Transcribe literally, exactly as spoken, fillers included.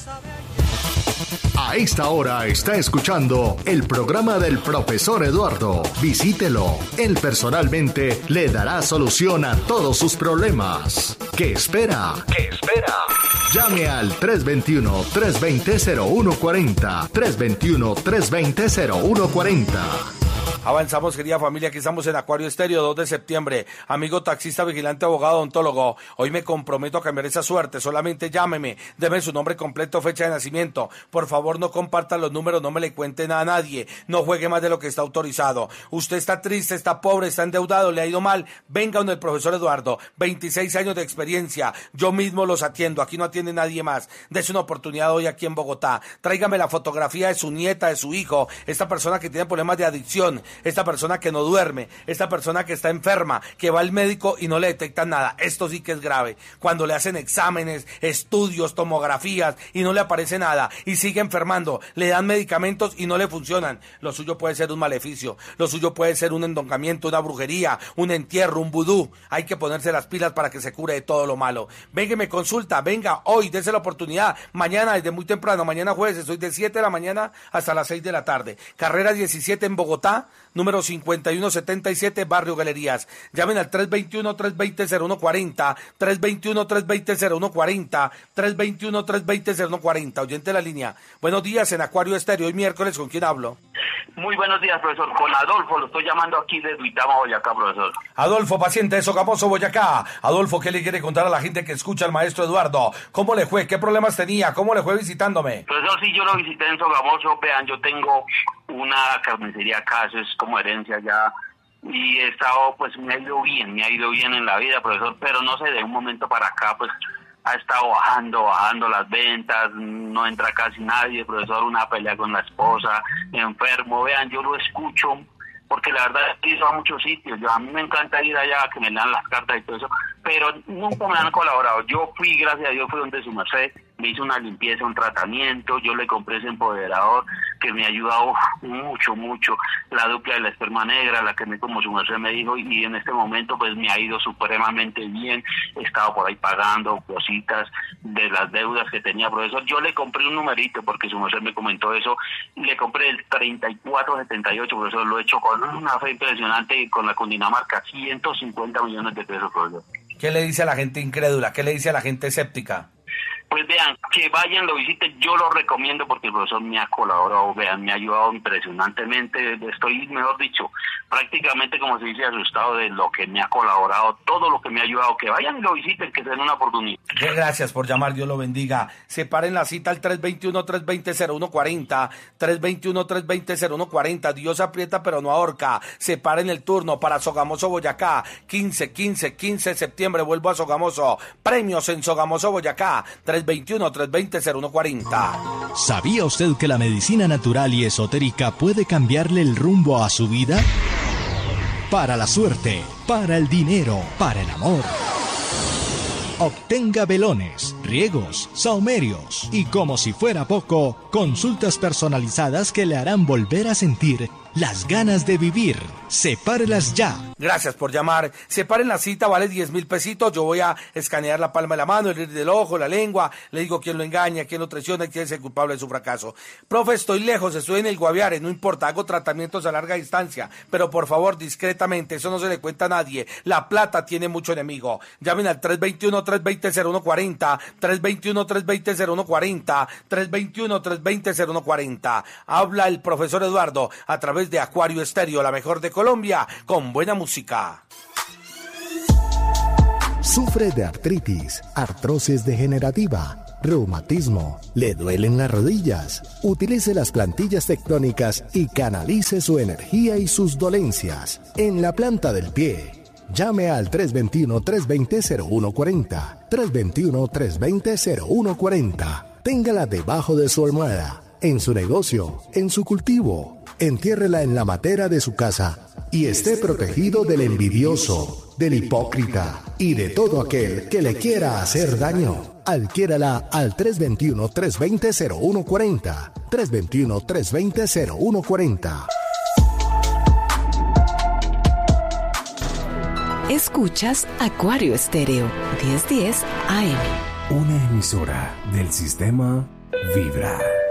A esta hora está escuchando el programa del profesor Eduardo. Visítelo. Él personalmente le dará solución a todos sus problemas. ¿Qué espera? ¿Qué espera? Llame al tres dos uno, tres dos cero, cero uno cuatro cero, tres dos uno, tres dos cero, cero uno cuatro cero. Avanzamos, querida familia, aquí estamos en Acuario Estéreo, dos de septiembre. Amigo taxista, vigilante, abogado, odontólogo, hoy me comprometo a cambiar esa suerte. Solamente llámeme, deme su nombre completo, fecha de nacimiento. Por favor, no compartan los números, no me le cuenten a nadie. No juegue más de lo que está autorizado. Usted está triste, está pobre, está endeudado, le ha ido mal. Venga donde el profesor Eduardo, veintiséis años de experiencia. Yo mismo los atiendo, aquí no atiende nadie más. Dese una oportunidad hoy aquí en Bogotá. Tráigame la fotografía de su nieta, de su hijo, esta persona que tiene problemas de adicción, esta persona que no duerme, esta persona que está enferma, que va al médico y no le detectan nada. Esto sí que es grave. Cuando le hacen exámenes, estudios, tomografías y no le aparece nada y sigue enfermando, le dan medicamentos y no le funcionan. Lo suyo puede ser un maleficio, lo suyo puede ser un endoncamiento, una brujería, un entierro, un vudú. Hay que ponerse las pilas para que se cure de todo lo malo. Venga, me consulta, venga hoy, dése la oportunidad. Mañana desde muy temprano, mañana jueves, estoy de siete de la mañana hasta las seis de la tarde. Carrera diecisiete en Bogotá, número cincuenta y uno setenta y siete, Barrio Galerías. Llamen al tres dos uno, tres dos cero, cero uno cuatro cero, tres dos uno, tres dos cero, cero uno cuatro cero, tres dos uno, tres dos cero, cero uno cuatro cero. Oyente de la línea. Buenos días en Acuario Estéreo, hoy miércoles, ¿con quién hablo? Muy buenos días, profesor. Con Adolfo, lo estoy llamando aquí de Duitama, Boyacá, profesor. Adolfo, paciente de Sogamoso, Boyacá. Adolfo, ¿qué le quiere contar a la gente que escucha al maestro Eduardo? ¿Cómo le fue? ¿Qué problemas tenía? ¿Cómo le fue visitándome? Profesor, sí, yo lo visité en Sogamoso. Vean, yo tengo una carnicería acá, eso es como herencia ya. Y he estado, pues me ha ido bien, me ha ido bien en la vida, profesor, pero no sé, de un momento para acá, pues ha estado bajando, bajando las ventas, no entra casi nadie, profesor, una pelea con la esposa, enfermo. Vean, yo lo escucho, porque la verdad es que he ido a muchos sitios, yo, a mí me encanta ir allá, que me lean las cartas y todo eso, pero nunca me han colaborado. Yo fui, gracias a Dios, fui donde su merced, me hizo una limpieza, un tratamiento, yo le compré ese empoderador que me ha ayudado mucho, mucho, la dupla de la esperma negra, la que me, como su merced me dijo, y en este momento pues me ha ido supremamente bien. He estado por ahí pagando cositas de las deudas que tenía, profesor. Yo le compré un numerito, porque su merced me comentó eso, le compré el treinta y cuatro setenta y ocho, profesor, lo he hecho con una fe impresionante, con la Cundinamarca, ciento cincuenta millones de pesos, profesor. ¿Qué le dice a la gente incrédula? ¿Qué le dice a la gente escéptica? Pues vean, que vayan, lo visiten, yo lo recomiendo porque el profesor me ha colaborado, vean, me ha ayudado impresionantemente, estoy, mejor dicho, prácticamente como se dice, asustado de lo que me ha colaborado, todo lo que me ha ayudado, que vayan y lo visiten, que den una oportunidad. Gracias por llamar, Dios lo bendiga. Separen la cita al tres dos uno, tres dos cero, cero uno cuatro cero, tres dos uno, tres dos cero, cero uno cuatro cero, Dios aprieta pero no ahorca. Separen el turno para Sogamoso, Boyacá, quince, quince, quince de septiembre, vuelvo a Sogamoso, premios en Sogamoso, Boyacá, tres dos uno, tres dos cero, cero uno cuatro cero. ¿Sabía usted que la medicina natural y esotérica puede cambiarle el rumbo a su vida? Para la suerte, para el dinero, para el amor. Obtenga velones, riegos, sahumerios y, como si fuera poco, consultas personalizadas que le harán volver a sentir las ganas de vivir. Sepárelas ya. Gracias por llamar. Separen la cita, vale diez mil pesitos. Yo voy a escanear la palma de la mano, el iris del ojo, la lengua. Le digo quién lo engaña, quién lo traiciona y quién es el culpable de su fracaso. Profe, estoy lejos, estoy en el Guaviare, no importa, hago tratamientos a larga distancia. Pero por favor, discretamente, eso no se le cuenta a nadie. La plata tiene mucho enemigo. Llamen al tres dos uno, tres dos cero, cero uno cuatro cero, tres dos uno, tres dos cero, cero uno cuatro cero, tres dos uno, tres dos cero, cero uno cuatro cero. Habla el profesor Eduardo a través de Acuario Estéreo, la mejor de Colombia, con buena música. ¿Sufre de artritis, artrosis degenerativa, reumatismo? ¿Le duelen las rodillas? Utilice las plantillas tectónicas y canalice su energía y sus dolencias en la planta del pie. Llame al tres dos uno, tres dos cero, cero uno cuatro cero, tres dos uno, tres dos cero, cero uno cuatro cero. Téngala debajo de su almohada, en su negocio, en su cultivo. Entiérrela en la matera de su casa y esté protegido del envidioso, del hipócrita y de todo aquel que le quiera hacer daño. Adquiérala al tres dos uno, tres dos cero, cero uno cuatro cero, tres dos uno, tres dos cero, cero uno cuatro cero. Escuchas Acuario Estéreo, diez diez A M. Una emisora del sistema Vibra.